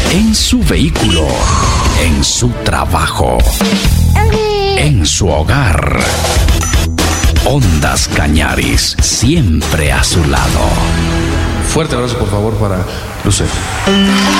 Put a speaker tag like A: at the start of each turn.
A: En su vehículo, en su trabajo, en su hogar. Ondas Cañaris, siempre a su lado.
B: Fuerte abrazo, por favor, para Lucero.